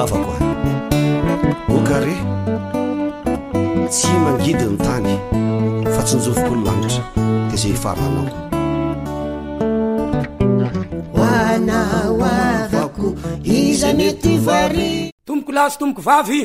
avako okare tsy mangidy ny tany fa tsy njofoko ny lanitra dia zay faranao hoanahoavako iza mety vary tomboko lasy tomboko vavy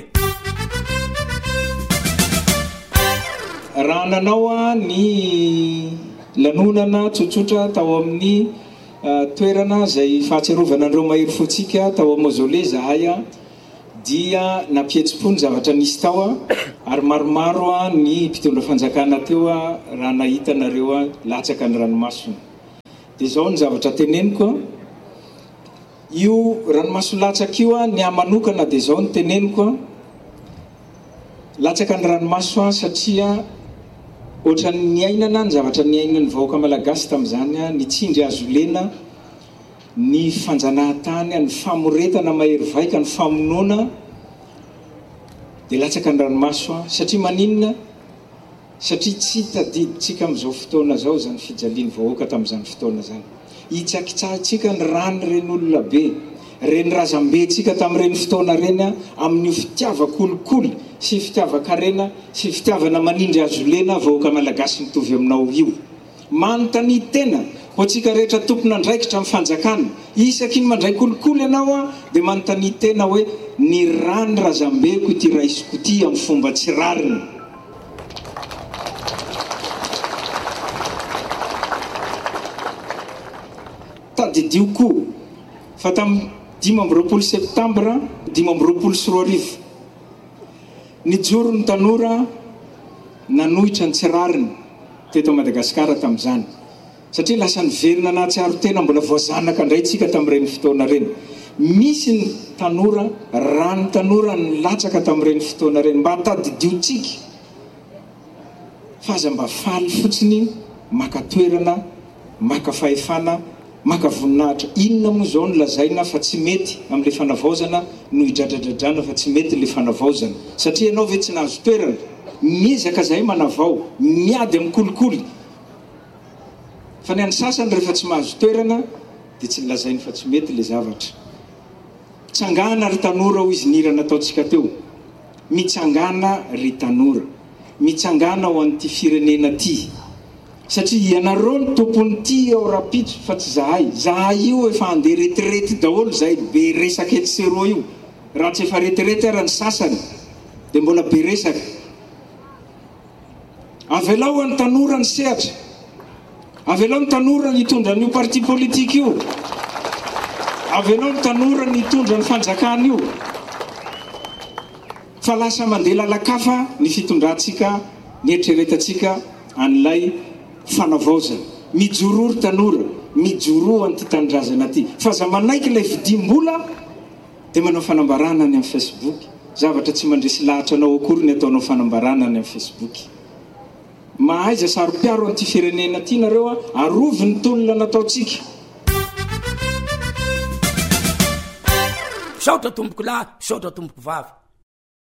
raha nanao a ny lanonana tsotsotra tao amin'ny toerana zay fahatserovana andreo mahery fotsika tao a mozole zahay a dia nampietsi-pony zavatra nisy tao a ary maromaro a ny mpitondra fanjakana teo a raha nahita nareo a latsaka ny ranomasona dia zao ny zavatra teneniko a io ranomaso latsaka io a ny amanokana dia zao ny teneniko a latsaka ny ranomaso a satria ohatran'ny ainana ny zavatra ny ainany vahoaka malagasy tamin'izany a ny tsindry azolena ny fanjanahatany a ny famoretana mahery vaika ny famonoana dia latsaka ny ranomaso a satria maninona satria tsy tadiditsika amin'izao fotoana zao zany fijaliany vahoaka tamin'izany fotoana zany hitsakitsahantsika ny rany reny olona be reny razambetsika tamin'ireny fotoana reny a amin'io fitiavakolikoly sy fitiavakarena sy fitiavana manindry azolena vahoaka malagasy mitovy aminao io manontany tena ho antsika rehetra tompona andraikitra amin'ny fanjakana isaky ny mandray kolikoly ianao a dia manontany tena hoe ny rany razambeko ity raisiko ity amin'ny fomba tsy rariny tadidio koa fa tamin'ny 5 septambra 5 ny joro ny tanora nanohitra ny tsy rariny teto Madagasikara tamin'izany satria lasa niverina nahatsiaro tena mbola voazanaka indray tsika tamin'ireny fotoana reny misy ny tanora rany tanora ny latsaka tamin'ireny fotoana reny mba hatadidiotsika fa aza mba faly fotsiny maka toerana maka fahefana maka voninahitra inona moa zao ny lazaina fa tsy mety amin'ilay fanavaozana no hidradradradrana fa tsy mety ilay fanavaozana satria ianao ve tsy nahazo toerana miezaka zay manavao miady amin'ny kolikoly fa ny any sasany rehefa tsy mahazo toerana dia tsy lazainy fa tsy mety ilay zavatra tsangana ry tanora ho izy nirana ataontsika teo mitsangana ry tanora mitsangana ho an'ity firenena ty satria ianareo ny tompony ty ao rapitso fa tsy zahay io efa andeha retirety daholo zay be resaka etsero io raha tsy efa retirety ara ny sasany dia mbola be resaka avelao ny tanora ny sehatra avelao ny tanora ny hitondra n'io parti politika io avelao ny tanora ny hitondra ny fanjakana io fa lasa mandeha lalakafa ny fitondrantsika ny eritreretantsika an'ilay fanavaozana mijorory tanora mijoroa an'ity tanindrazana ty fa za manaiky ilay vidim-bola dia manao fanambarana ny amin'ny Facebook zavatra tsy mandresy lahatra anao akory ny ataonao fanambarana ny amin'ny Facebook mahaiza sarom-piaro an'ity firenena ty nareo a arovy ny tolona nataotsika saotra tomboko lahy saotra tomboko vavy